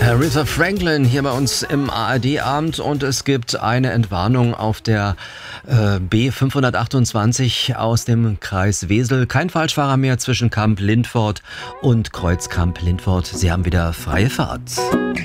Aretha Franklin hier bei uns im ARD-Abend und es gibt eine Entwarnung auf der B528 aus dem Kreis Wesel. Kein Falschfahrer mehr zwischen Kamp-Lindfort und Kreuzkamp-Lindfort. Sie haben wieder freie Fahrt.